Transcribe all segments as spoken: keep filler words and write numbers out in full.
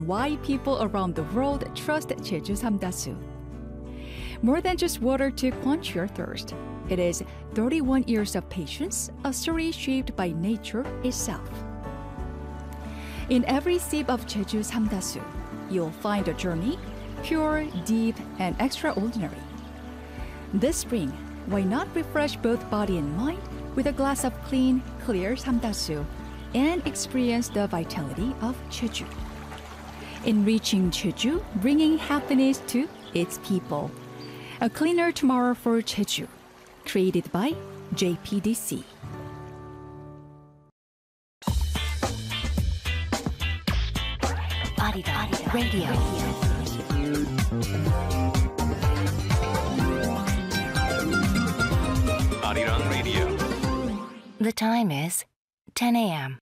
why people around the world trust Jeju Samdasu. More than just water to quench your thirst, it is thirty-one years of patience, a story shaped by nature itself. In every sip of Jeju Samdasu, you'll find a journey, pure, deep, and extraordinary. This spring, why not refresh both body and mind with a glass of clean, clear Samdasu and experience the vitality of Jeju. Enriching Jeju, bringing happiness to its people. A cleaner tomorrow for Jeju, created by J P D C. Arirang Radio. Arirang Radio. The time is ten a.m.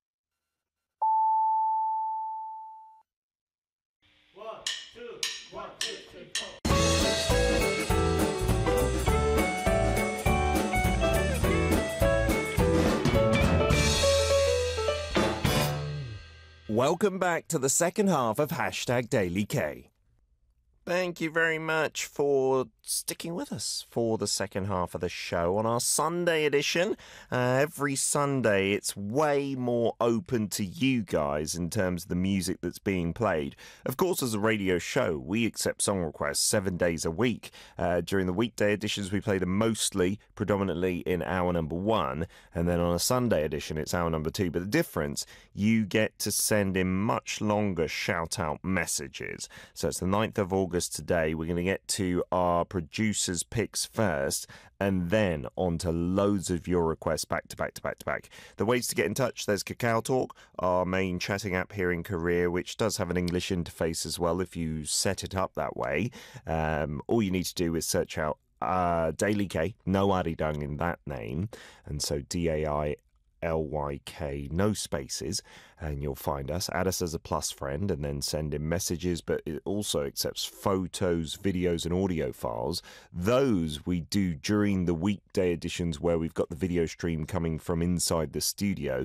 Welcome back to the second half of Hashtag Daily K. Thank you very much for sticking with us for the second half of the show on our Sunday edition. Uh, every Sunday, it's way more open to you guys in terms of the music that's being played. Of course, as a radio show, we accept song requests seven days a week. Uh, during the weekday editions, we play them mostly, predominantly in hour number one. And then on a Sunday edition, it's hour number two. But the difference, you get to send in much longer shout-out messages. So it's the ninth of August today. We're going to get to our producers' picks first, and then on to loads of your requests back to back to back to back. The ways to get in touch, there's Kakao Talk, our main chatting app here in Korea, which does have an English interface as well if you set it up that way. Um, all you need to do is search out uh, Daily K, no Arirang in that name, and so D A I L Y K, no spaces, and you'll find us. Add us as a plus friend and then send in messages, but it also accepts photos, videos and audio files. Those we do during the weekday editions where we've got the video stream coming from inside the studio.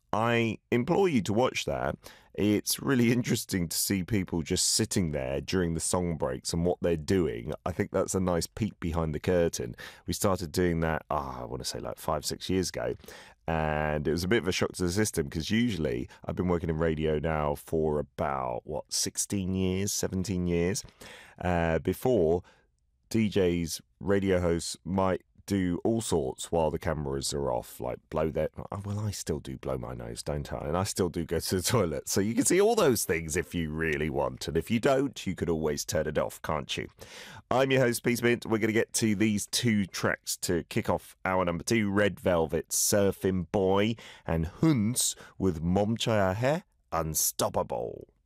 I implore you to watch that. It's really interesting to see people just sitting there during the song breaks and what they're doing. I think that's a nice peek behind the curtain. We started doing that, oh, I want to say like five, six years ago. And it was a bit of a shock to the system because usually I've been working in radio now for about, what, sixteen years, seventeen years. Uh, before, D Js, radio hosts might do all sorts while the cameras are off, like blow their... Well, I still do blow my nose, don't I? And I still do go to the toilet. So you can see all those things if you really want. And if you don't, you could always turn it off, can't you? I'm your host, Peter Mint. We're going to get to these two tracks to kick off hour number two. Red Velvet's Surfing Boy and Hunz with Momchaya He, Unstoppable.